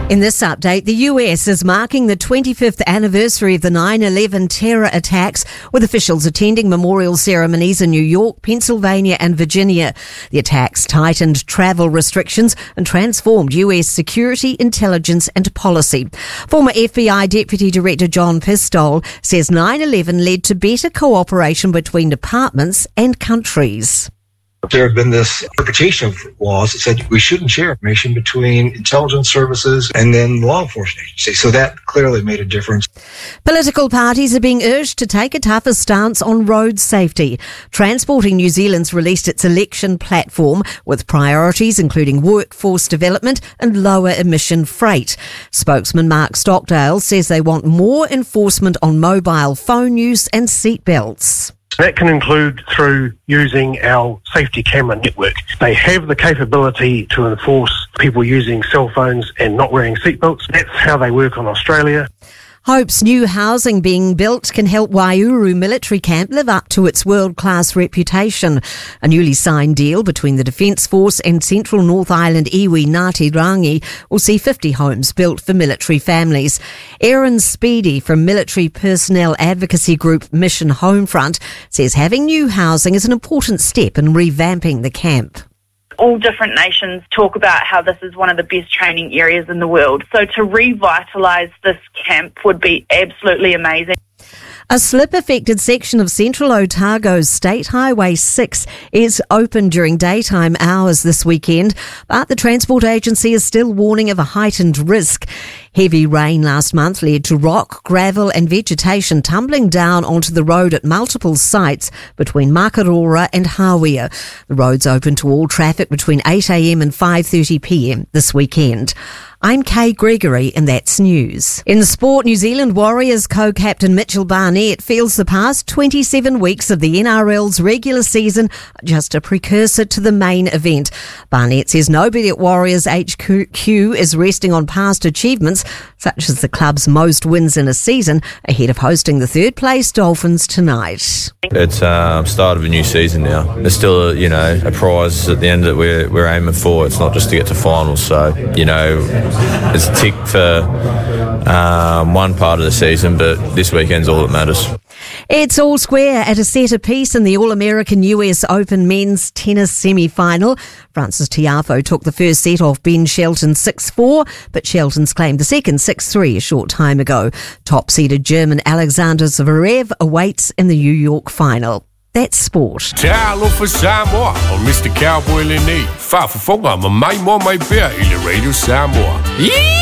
In this update, the US is marking the 25th anniversary of the 9/11 terror attacks, with officials attending memorial ceremonies in New York, Pennsylvania and Virginia. The attacks tightened travel restrictions and transformed US security, intelligence and policy. Former FBI Deputy Director John Pistole says 9/11 led to better cooperation between departments and countries. There had been this interpretation of laws that said we shouldn't share information between intelligence services and then law enforcement agencies. So that clearly made a difference. Political parties are being urged to take a tougher stance on road safety. Transporting New Zealand's released its election platform with priorities including workforce development and lower emission freight. Spokesman Mark Stockdale says they want more enforcement on mobile phone use and seatbelts. That can include through using our safety camera network. They have the capability to enforce people using cell phones and not wearing seatbelts. That's how they work on Australia. Hope's new housing being built can help Waiouru military camp live up to its world-class reputation. A newly signed deal between the Defence Force and Central North Island iwi Ngāti Rangi will see 50 homes built for military families. Erin Speedy from military personnel advocacy group Mission Homefront says having new housing is an important step in revamping the camp. All different nations talk about how this is one of the best training areas in the world. So to revitalise this camp would be absolutely amazing. A slip-affected section of central Otago's State Highway 6 is open during daytime hours this weekend, but the Transport Agency is still warning of a heightened risk. Heavy rain last month led to rock, gravel and vegetation tumbling down onto the road at multiple sites between Makarora and Hawea. The road's open to all traffic between 8 a.m. and 5:30 p.m. this weekend. I'm Kay Gregory and that's news. In sport, New Zealand Warriors co-captain Mitchell Barnett feels the past 27 weeks of the NRL's regular season are just a precursor to the main event. Barnett says nobody at Warriors HQ is resting on past achievements, such as the club's most wins in a season, ahead of hosting the third-place Dolphins tonight. It's start of a new season now. There's still, a prize at the end that we're aiming for. It's not just to get to finals. So, it's a tick for one part of the season, but this weekend's all that matters. It's all square at a set apiece in the All-American US Open men's tennis semi-final. Francis Tiafoe took the first set off Ben Shelton 6-4, but Shelton's claimed the second 6-3 a short time ago. Top-seeded German Alexander Zverev awaits in the New York final. That's sport. Talo for Samoa og Mr. Cowboy Lenné. Far for fonger med mig, mor, mig bær, eller Radio Samoa.